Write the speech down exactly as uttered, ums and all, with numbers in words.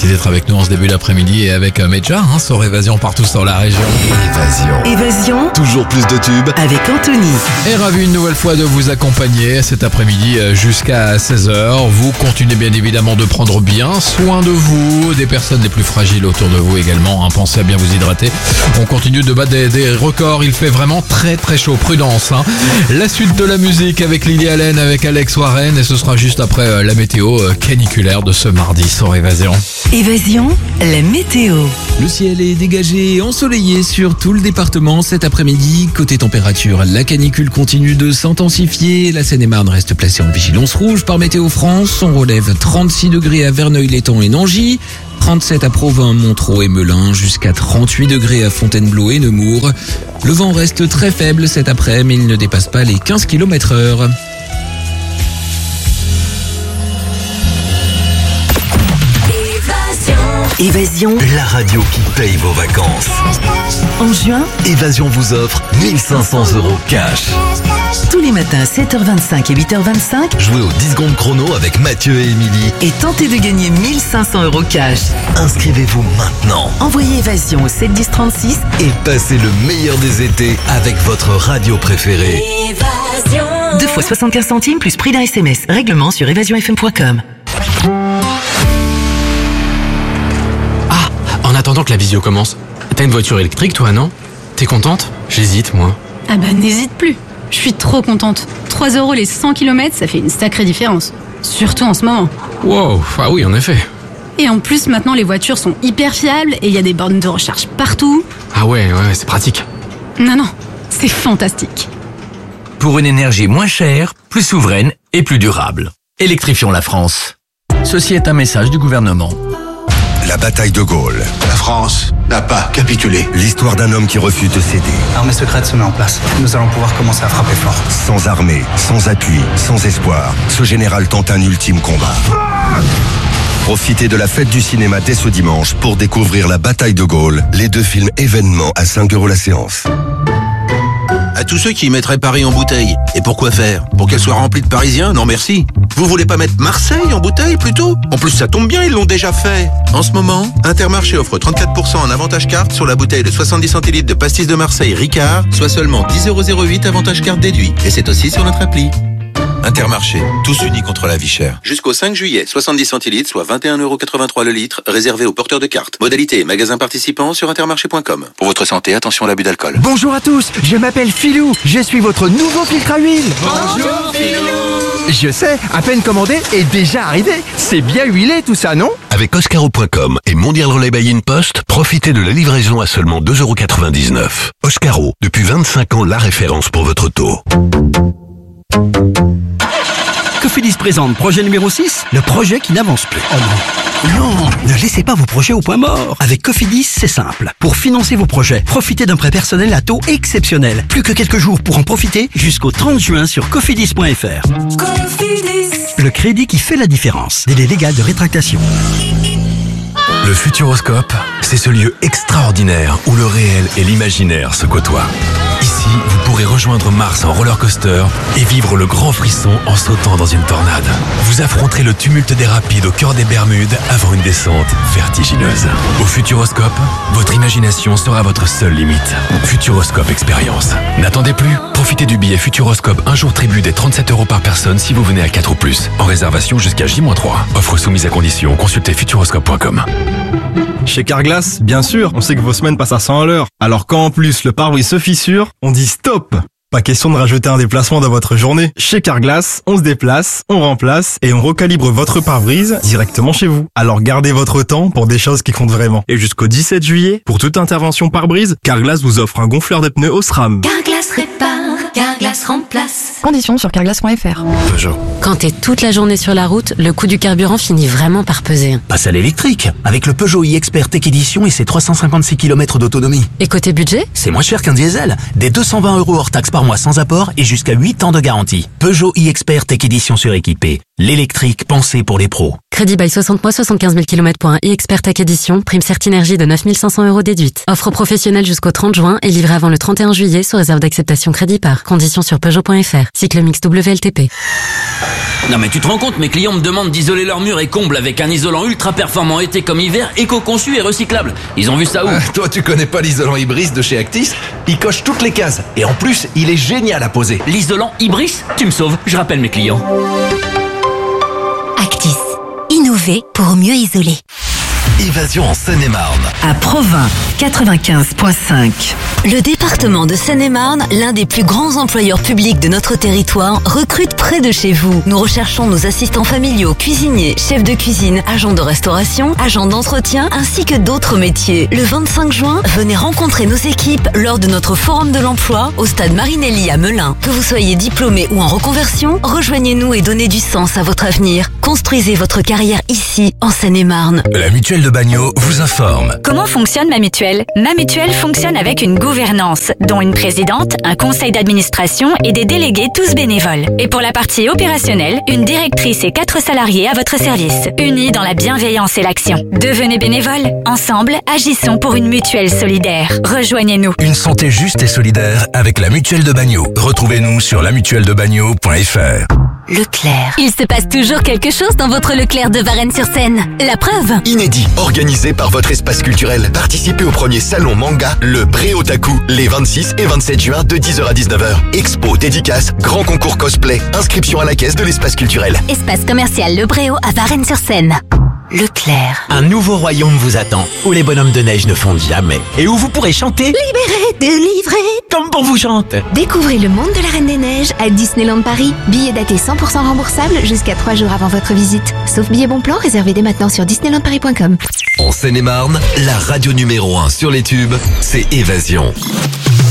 Merci d'être avec nous en ce début d'après-midi et avec Medja hein, sur Évasion partout sur la région. Évasion. Évasion. Toujours plus de tubes. Avec Anthony. Et ravi une nouvelle fois de vous accompagner cet après-midi jusqu'à seize heures. Vous continuez bien évidemment de prendre bien soin de vous, des personnes les plus fragiles autour de vous également. Hein, pensez à bien vous hydrater. On continue de battre des, des records. Il fait vraiment très très chaud. Prudence. Hein. La suite de la musique avec Lily Allen, avec Alex Warren. Et ce sera juste après euh, la météo euh, caniculaire de ce mardi sur Évasion. Évasion, la météo. Le ciel est dégagé et ensoleillé sur tout le département cet après-midi. Côté température, la canicule continue de s'intensifier. La Seine-et-Marne reste placée en vigilance rouge par Météo France. On relève trente-six degrés à Verneuil-l'Étang et Nangy, trente-sept à Provins, Montereau et Melun, jusqu'à trente-huit degrés à Fontainebleau et Nemours. Le vent reste très faible cet après, mais il ne dépasse pas les quinze kilomètres heure. Évasion, La radio qui paye vos vacances. en juin, Évasion vous offre mille cinq cents euros cash. tous les matins à sept heures vingt-cinq et huit heures vingt-cinq, Jouez aux dix secondes chrono avec Mathieu et Émilie. et tentez de gagner mille cinq cents euros cash. Inscrivez-vous maintenant Envoyez Évasion au sept dix trente-six. et passez le meilleur des étés avec votre radio préférée. deux fois soixante-quinze centimes plus prix d'un S M S. Règlement sur évasion f m point com. En attendant que la visio commence, t'as une voiture électrique toi, non? T'es contente? J'hésite, moi. Ah bah n'hésite plus. Je suis trop contente. trois euros les cent kilomètres, ça fait une sacrée différence. Surtout en ce moment. Wow, ah oui, en effet. Et en plus, maintenant, les voitures sont hyper fiables et il y a des bornes de recharge partout. Ah ouais, ouais, c'est pratique. Non, non, c'est fantastique. Pour une énergie moins chère, plus souveraine et plus durable. Électrifions la France. Ceci est un message du gouvernement. La bataille de Gaulle. La France n'a pas capitulé. L'histoire d'un homme qui refuse de céder. L'armée secrète se met en place. Nous allons pouvoir commencer à frapper fort. Sans armée, sans appui, sans espoir, ce général tente un ultime combat. Profitez de la fête du cinéma dès ce dimanche pour découvrir La bataille de Gaulle, les deux films événements à cinq euros la séance. À tous ceux qui mettraient Paris en bouteille. Et pourquoi faire? Pour qu'elle soit remplie de Parisiens? Non merci. Vous voulez pas mettre Marseille en bouteille plutôt? En plus ça tombe bien, ils l'ont déjà fait. En ce moment, Intermarché offre trente-quatre pour cent en avantage carte sur la bouteille de soixante-dix centilitres de pastis de Marseille Ricard, soit seulement dix euros zéro huit avantage carte déduit. Et c'est aussi sur notre appli. Intermarché, tous unis contre la vie chère. Jusqu'au cinq juillet, soixante-dix centilitres, soit vingt et un euros quatre-vingt-trois le litre, réservé aux porteurs de cartes. Modalité et magasins participants sur intermarché point com. Pour votre santé, attention à l'abus d'alcool. Bonjour à tous, je m'appelle Philou, je suis votre nouveau filtre à huile. Bonjour Philou. Je sais, à peine commandé et déjà arrivé. C'est bien huilé tout ça, non? Avec Oscaro point com et Mondial Relay by InPost, profitez de la livraison à seulement deux euros quatre-vingt-dix-neuf. Oscaro, depuis vingt-cinq ans, la référence pour votre auto. Cofidis présente projet numéro six, le projet qui n'avance plus. Oh non. Non, ne laissez pas vos projets au point mort. Avec Cofidis, c'est simple. Pour financer vos projets, profitez d'un prêt personnel à taux exceptionnel. Plus que quelques jours pour en profiter jusqu'au trente juin sur cofidis point f r. Cofidis. Le crédit qui fait la différence. Délai légal de rétractation. Le Futuroscope, c'est ce lieu extraordinaire où le réel et l'imaginaire se côtoient. Ici, vous pourrez rejoindre Mars en roller coaster et vivre le grand frisson en sautant dans une tornade. Vous affronterez le tumulte des rapides au cœur des Bermudes avant une descente vertigineuse. Au Futuroscope, votre imagination sera votre seule limite. Futuroscope Expérience. N'attendez plus, profitez du billet Futuroscope un jour tribu des trente-sept euros par personne si vous venez à quatre ou plus. En réservation jusqu'à J moins trois. Offre soumise à condition, consultez futuroscope point com. Chez Carglass, bien sûr, on sait que vos semaines passent à cent à l'heure. Alors quand en plus le pare-brise se fissure, on dit stop! Pas question de rajouter un déplacement dans votre journée. Chez Carglass, on se déplace, on remplace et on recalibre votre pare-brise directement chez vous. Alors gardez votre temps pour des choses qui comptent vraiment. Et jusqu'au dix-sept juillet, pour toute intervention pare-brise, Carglass vous offre un gonfleur de pneus Osram. Carglass répare, Carglass remplace. Conditions sur carglass point f r. Peugeot. Quand t'es toute la journée sur la route, le coût du carburant finit vraiment par peser. Passe à l'électrique, avec le Peugeot e-Expert Tech Edition et ses trois cent cinquante-six kilomètres d'autonomie. Et côté budget? C'est moins cher qu'un diesel. Des deux cent vingt euros hors taxe par mois sans apport et jusqu'à huit ans de garantie. Peugeot e-Expert Tech Edition suréquipé. L'électrique pensé pour les pros. Crédit bail soixante mois, soixante-quinze mille kilomètres pour un e-Expert Tech Edition. Prime Certinergie de neuf mille cinq cents euros déduite. Offre professionnelle jusqu'au trente juin et livré avant le trente et un juillet sous réserve d'acceptation crédit par. Conditions sur peugeot point f r. Cyclomix W L T P. Non mais tu te rends compte, mes clients me demandent d'isoler leurs murs et combles avec un isolant ultra performant été comme hiver, éco-conçu et recyclable. Ils ont vu ça où? euh, Toi tu connais pas l'isolant Ibris de chez Actis? Il coche toutes les cases. Et en plus, il est génial à poser. L'isolant Ibris? Tu me sauves, je rappelle mes clients. Actis. Innover pour mieux isoler. Évasion en Seine-et-Marne. À Provins, quatre-vingt-quinze virgule cinq. Le département de Seine-et-Marne, l'un des plus grands employeurs publics de notre territoire, recrute près de chez vous. Nous recherchons nos assistants familiaux, cuisiniers, chefs de cuisine, agents de restauration, agents d'entretien, ainsi que d'autres métiers. Le vingt-cinq juin, venez rencontrer nos équipes lors de notre forum de l'emploi au stade Marinelli à Melun. Que vous soyez diplômé ou en reconversion, rejoignez-nous et donnez du sens à votre avenir. Construisez votre carrière ici, en Seine-et-Marne. La mutuelle de Bagnols vous informe. Comment fonctionne ma mutuelle? Ma mutuelle fonctionne avec une gouvernance, dont une présidente, un conseil d'administration et des délégués tous bénévoles. Et pour la partie opérationnelle, une directrice et quatre salariés à votre service, unis dans la bienveillance et l'action. Devenez bénévole. Ensemble, agissons pour une mutuelle solidaire. Rejoignez-nous. Une santé juste et solidaire avec la mutuelle de Bagnols. Retrouvez-nous sur la mutuelle de bagnols point f r. Leclerc. Il se passe toujours quelque chose dans votre Leclerc de Varennes-sur-Seine. La preuve? Inédit, organisé par votre espace culturel. Participez au premier salon manga, le Bréotaku, les vingt-six et vingt-sept juin de dix heures à dix-neuf heures. Expo, dédicace, grand concours cosplay, inscription à la caisse de l'espace culturel. Espace commercial Le Bréau à Varennes-sur-Seine. Leclerc. Un nouveau royaume vous attend, où les bonhommes de neige ne fondent jamais, et où vous pourrez chanter Libéré, délivré, comme on vous chante. Découvrez le monde de la Reine des Neiges à Disneyland Paris. Billets datés cent pour cent remboursables jusqu'à trois jours avant votre visite. Sauf billets bon plan réservés dès maintenant sur disneyland paris point com. En Seine-et-Marne, la radio numéro un sur les tubes, c'est Évasion.